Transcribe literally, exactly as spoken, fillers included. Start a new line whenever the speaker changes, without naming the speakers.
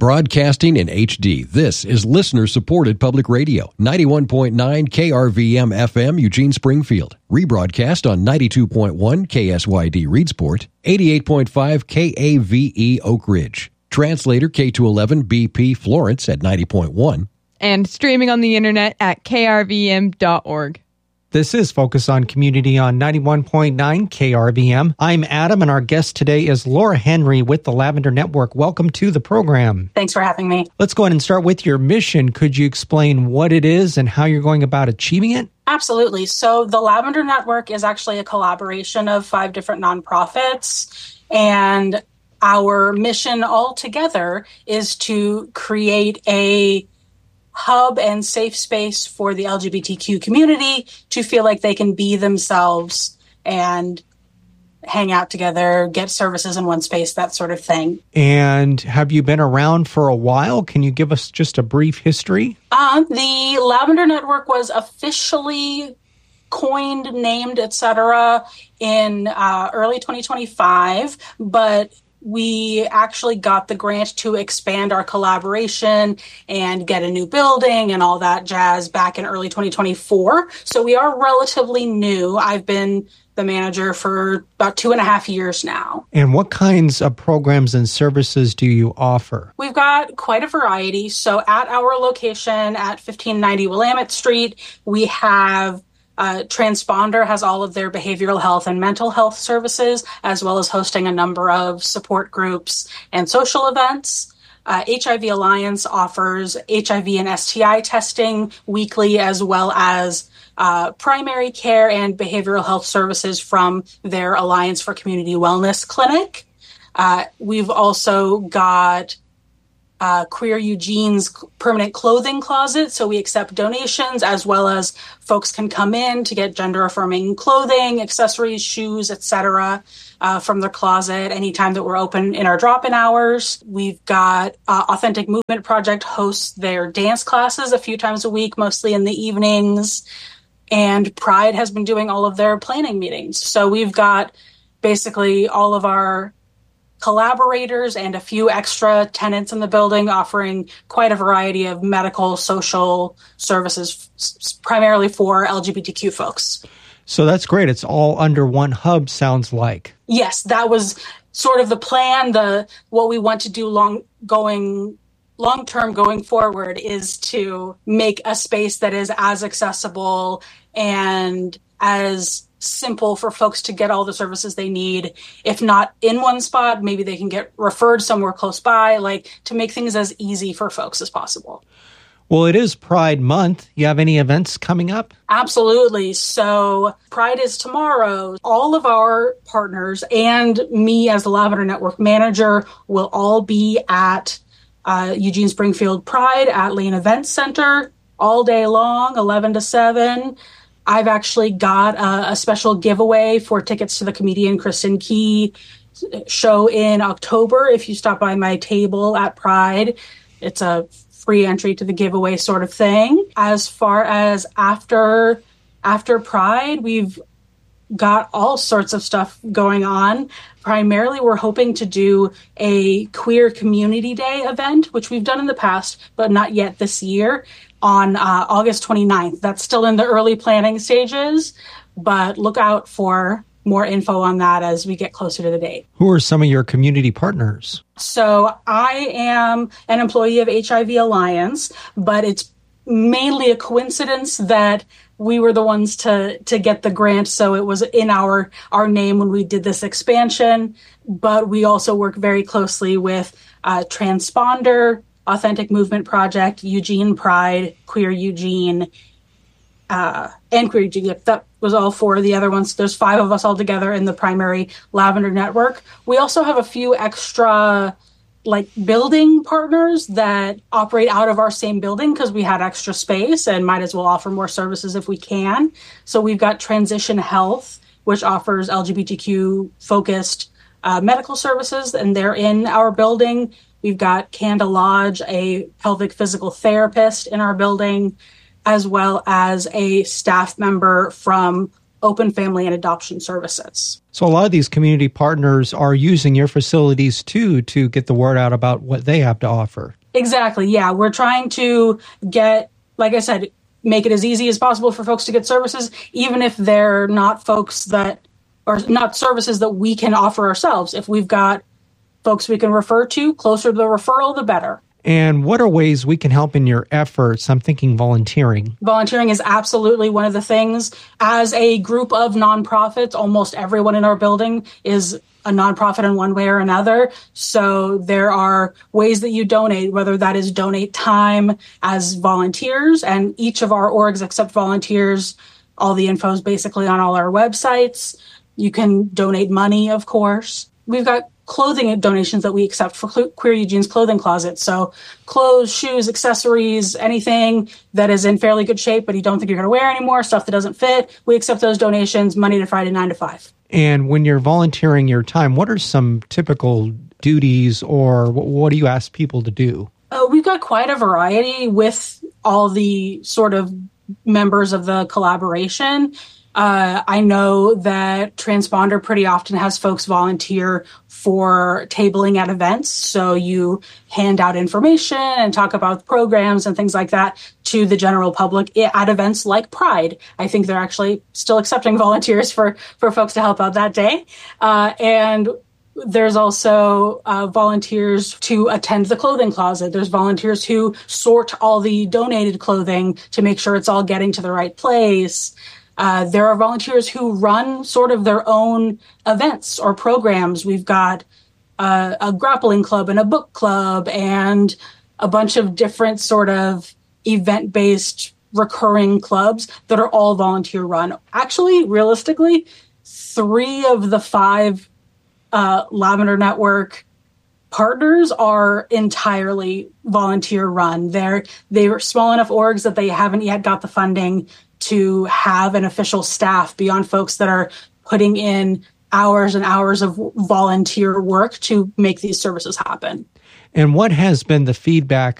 Broadcasting in H D, this is listener-supported public radio, ninety-one point nine K R V M F M, Eugene, Springfield. Rebroadcast on ninety-two point one K S Y D, Reedsport, eighty-eight point five K A V E, Oak Ridge. Translator K two eleven B P, Florence at ninety point one.
And streaming on the internet at K R V M dot org.
This is Focus on Community on ninety-one point nine K R V M. I'm Adam, and our guest today is Laura Henry with the Lavender Network. Welcome to the program.
Thanks for having me.
Let's go ahead and start with your mission. Could you explain what it is and how you're going about achieving it?
Absolutely. So the Lavender Network is actually a collaboration of five different nonprofits, and our mission altogether is to create a hub and safe space for the L G B T Q community to feel like they can be themselves and hang out together, get services in one space, that sort of thing.
And have you been around for a while? Can you give us just a brief history?
Um, the Lavender Network was officially coined, named, et cetera in uh, early twenty twenty-five, but we actually got the grant to expand our collaboration and get a new building and all that jazz back in early twenty twenty-four. So we are relatively new. I've been the manager for about two and a half years now.
And what kinds of programs and services do you offer?
We've got quite a variety. So at our location at fifteen ninety Willamette Street, we have Uh, Transponder has all of their behavioral health and mental health services, as well as hosting a number of support groups and social events. Uh, H I V Alliance offers H I V and S T I testing weekly, as well as uh, primary care and behavioral health services from their Alliance for Community Wellness Clinic. Uh, we've also got Uh, Queer Eugene's permanent clothing closet, so we accept donations, as well as folks can come in to get gender-affirming clothing, accessories, shoes, et cetera, uh, from their closet anytime that we're open in our drop-in hours. We've got uh, Authentic Movement Project hosts their dance classes a few times a week, mostly in the evenings, and Pride has been doing all of their planning meetings. So we've got basically all of our collaborators and a few extra tenants in the building offering quite a variety of medical, social services, f- primarily for L G B T Q folks.
So that's great. It's all under one hub, sounds like.
Yes, that was sort of the plan. The what we want to do long going long term going forward is to make a space that is as accessible and as simple for folks to get all the services they need. If not in one spot, maybe they can get referred somewhere close by, like to make things as easy for folks as possible.
Well, it is Pride Month. You have any events coming up?
Absolutely. So Pride is tomorrow. All of our partners and me as the Lavender Network manager will all be at uh, Eugene Springfield Pride at Lane Event Center all day long, eleven to seven. I've actually got a, a special giveaway for tickets to the comedian Kristen Key show in October. If you stop by my table at Pride, it's a free entry to the giveaway sort of thing. As far as after after Pride, we've got all sorts of stuff going on. Primarily, we're hoping to do a Queer Community Day event, which we've done in the past, but not yet this year, on uh, August twenty-ninth. That's still in the early planning stages, but look out for more info on that as we get closer to the date.
Who are some of your community partners?
So I am an employee of H I V Alliance, but it's mainly a coincidence that we were the ones to to get the grant, so it was in our our name when we did this expansion. But we also work very closely with uh, Transponder, Authentic Movement Project, Eugene Pride, Queer Eugene, uh, and Queer Eugene. That was all four of the other ones. There's five of us all together in the primary Lavender Network. We also have a few extra like building partners that operate out of our same building because we had extra space and might as well offer more services if we can. So we've got Transition Health, which offers L G B T Q focused uh, medical services, and they're in our building. We've got Canda Lodge, a pelvic physical therapist in our building, as well as a staff member from open family and adoption services.
So a lot of these community partners are using your facilities too to get the word out about what they have to offer.
Exactly. Yeah. We're trying to get, like I said, make it as easy as possible for folks to get services, even if they're not folks that, or not services that we can offer ourselves. If we've got folks we can refer to, closer to the referral, the better.
And what are ways we can help in your efforts? I'm thinking volunteering.
Volunteering is absolutely one of the things. As a group of nonprofits, almost everyone in our building is a nonprofit in one way or another. So there are ways that you donate, whether that is donate time as volunteers, and each of our orgs accept volunteers. All the info is basically on all our websites. You can donate money, of course. We've got clothing donations that we accept for Queer Eugene's Clothing Closet. So clothes, shoes, accessories, anything that is in fairly good shape, but you don't think you're going to wear anymore, stuff that doesn't fit. We accept those donations Monday to Friday, nine to five.
And when you're volunteering your time, what are some typical duties, or what do you ask people to do?
Uh, we've got quite a variety with all the sort of members of the collaboration. Uh, I know that Transponder pretty often has folks volunteer for tabling at events. So you hand out information and talk about programs and things like that to the general public at events like Pride. I think they're actually still accepting volunteers for, for folks to help out that day. Uh, and there's also uh, volunteers to attend the clothing closet. There's volunteers who sort all the donated clothing to make sure it's all getting to the right place. Uh, there are volunteers who run sort of their own events or programs. We've got uh, a grappling club and a book club and a bunch of different sort of event-based recurring clubs that are all volunteer run. Actually, realistically, three of the five uh, Lavender Network partners are entirely volunteer run. They're, they're small enough orgs that they haven't yet got the funding to have an official staff beyond folks that are putting in hours and hours of volunteer work to make these services happen.
And what has been the feedback